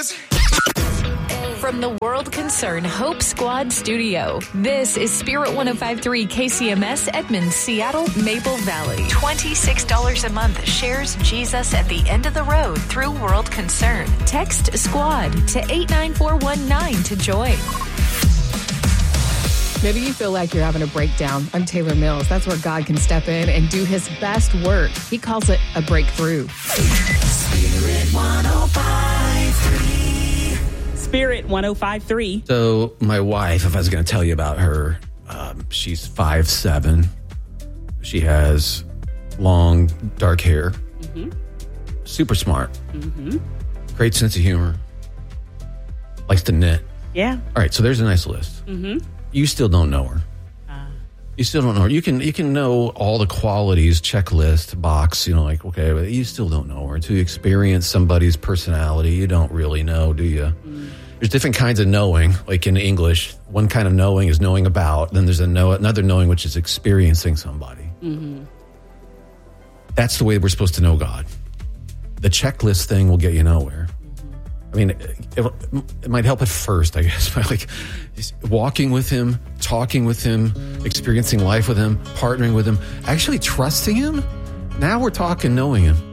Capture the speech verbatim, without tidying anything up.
From the World Concern Hope Squad Studio, this is Spirit one oh five point three K C M S Edmonds, Seattle, Maple Valley. twenty-six dollars a month shares Jesus at the end of the road through World Concern. Text SQUAD to eight nine four one nine to join. Maybe you feel like you're having a breakdown. I'm Taylor Mills. That's where God can step in and do his best work. He calls it a breakthrough. Spirit one oh five point three. Spirit one oh five point three. So my wife, if I was going to tell you about her, um, she's five seven. She has long, dark hair. Mm-hmm. Super smart. Mm-hmm. Great sense of humor. Likes to knit. Yeah. All right, so there's a nice list. Mm-hmm. You still don't know her. Uh, you still don't know her. You can you can know all the qualities, checklist, box, you know, like, okay, but you still don't know her. To experience somebody's personality, you don't really know, do you? Mm. There's different kinds of knowing, like in English. One kind of knowing is knowing about. Then there's a know, another knowing, which is experiencing somebody. Mm-hmm. That's the way we're supposed to know God. The checklist thing will get you nowhere. I mean, it, it might help at first, I guess, by like walking with him, talking with him, experiencing life with him, partnering with him, actually trusting him. Now we're talking knowing him.